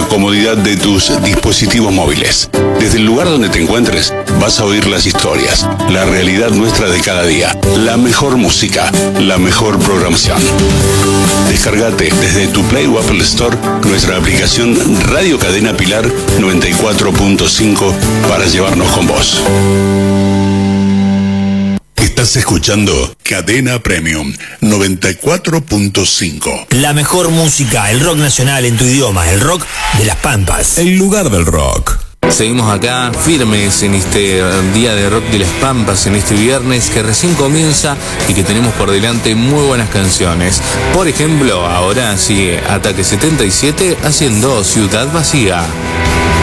comodidad de tus dispositivos móviles. Desde el lugar donde te encuentres, vas a oír las historias, la realidad nuestra de cada día, la mejor música, la mejor programación. Descargate desde tu Play o Apple Store nuestra aplicación Radio Cadena Pilar 94.5 para llevarnos con vos. Estás escuchando Cadena Premium 94.5. La mejor música, el rock nacional en tu idioma, el rock de las Pampas. El lugar del rock. Seguimos acá firmes en este día de rock de las Pampas, en este viernes que recién comienza y que tenemos por delante muy buenas canciones. Por ejemplo, ahora sigue Ataque 77 haciendo Ciudad Vacía.